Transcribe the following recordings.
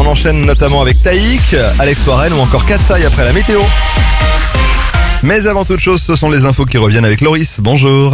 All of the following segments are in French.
enchaîne notamment avec Taïk, Alex Warren ou encore Katsai après la météo. Mais avant toute chose, ce sont les infos qui reviennent avec Loris. Bonjour.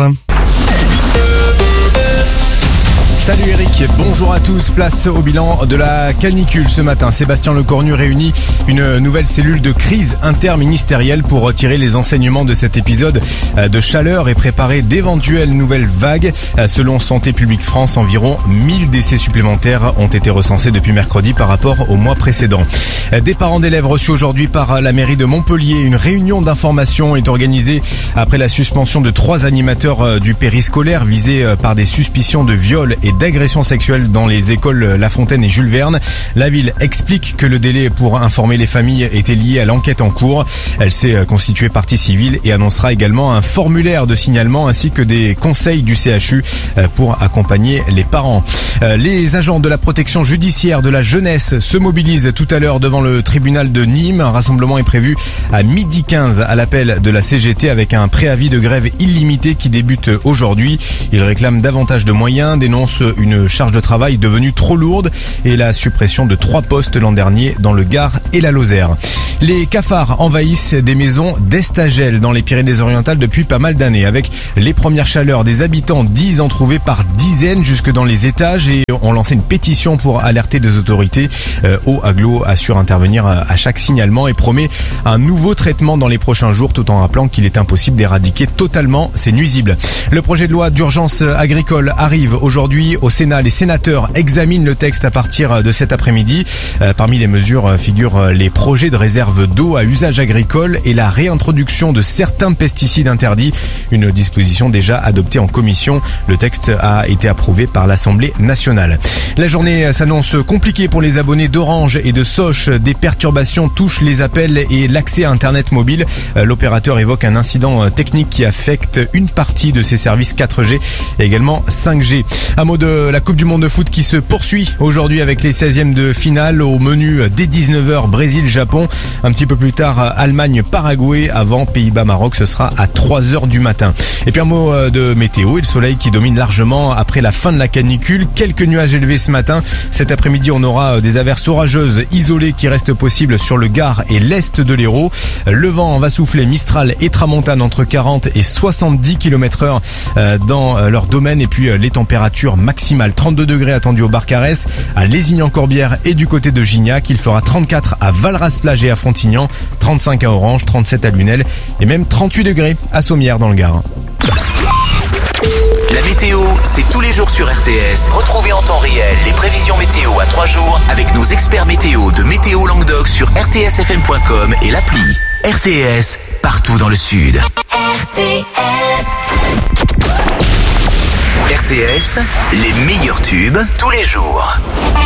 Salut Eric, bonjour à tous. Place au bilan de la canicule ce matin. Sébastien Lecornu réunit une nouvelle cellule de crise interministérielle pour tirer les enseignements de cet épisode de chaleur et préparer d'éventuelles nouvelles vagues. Selon Santé publique France, environ 1000 décès supplémentaires ont été recensés depuis mercredi par rapport au mois précédent. Des parents d'élèves reçus aujourd'hui par la mairie de Montpellier. Une réunion d'information est organisée après la suspension de 3 animateurs du périscolaire visés par des suspicions de viol et d'agressions sexuelles dans les écoles La Fontaine et Jules Verne. La ville explique que le délai pour informer les familles était lié à l'enquête en cours. Elle s'est constituée partie civile et annoncera également un formulaire de signalement ainsi que des conseils du CHU pour accompagner les parents. Les agents de la protection judiciaire de la jeunesse se mobilisent tout à l'heure devant le tribunal de Nîmes. Un rassemblement est prévu à 12h15 à l'appel de la CGT avec un préavis de grève illimité qui débute aujourd'hui. Ils réclament davantage de moyens, dénoncent une charge de travail devenue trop lourde et la suppression de 3 postes l'an dernier dans le Gard et la Lozère. Les cafards envahissent des maisons d'Estagel dans les Pyrénées-Orientales depuis pas mal d'années. Avec les premières chaleurs, des habitants disent en trouver par dizaines jusque dans les étages et ont lancé une pétition pour alerter des autorités. Eau Aglo assure intervenir à chaque signalement et promet un nouveau traitement dans les prochains jours tout en rappelant qu'il est impossible d'éradiquer totalement ces nuisibles. Le projet de loi d'urgence agricole arrive aujourd'hui au Sénat. Les sénateurs examinent le texte à partir de cet après-midi. Parmi les mesures figurent les projets de réserve d'eau à usage agricole et la réintroduction de certains pesticides interdits. Une disposition déjà adoptée en commission. Le texte a été approuvé par l'Assemblée nationale. La journée s'annonce compliquée pour les abonnés d'Orange et de Soch. Des perturbations touchent les appels et l'accès à Internet mobile. L'opérateur évoque un incident technique qui affecte une partie de ses services 4G et également 5G. Un mot de la Coupe du Monde de foot qui se poursuit aujourd'hui avec les 16e de finale. Au menu dès 19h, Brésil-Japon. Un petit peu plus tard, Allemagne-Paraguay. Avant Pays-Bas-Maroc, ce sera à 3h du matin. Et puis un mot de météo et le soleil qui domine largement après la fin de la canicule. Quelques nuages élevés ce matin. Cet après-midi, on aura des averses orageuses isolées qui restent possibles sur le Gard et l'est de l'Hérault. Le vent va souffler Mistral et Tramontane entre 40 et 70 km/h dans leur domaine. Et puis les températures maximales 32 degrés attendues au Barcarès, à Lézignan-Corbière et du côté de Gignac. Il fera 34 à Valras-Plage et à Frontignan, 35 à Orange, 37 à Lunel et même 38 degrés à Sommières dans le Gard. La météo, c'est tous les jours sur RTS. Retrouvez en temps réel les prévisions météo à 3 jours avec nos experts météo de Météo Languedoc sur rtsfm.com et l'appli. RTS, partout dans le sud. RTS, les meilleurs tubes tous les jours.